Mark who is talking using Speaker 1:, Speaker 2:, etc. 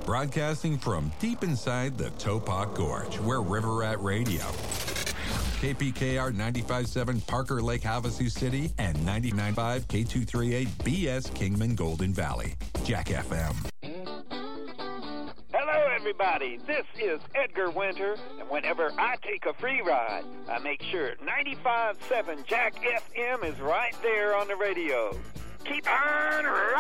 Speaker 1: Broadcasting from deep inside the Topak Gorge, where River Rat Radio, KPKR 95.7 Parker Lake Havasu City, and 99.5 K238 BS Kingman Golden Valley. Jack FM.
Speaker 2: Hello, everybody. This is Edgar Winter, and whenever I take a free ride, I make sure 95.7 Jack FM is right there on the radio. Keep on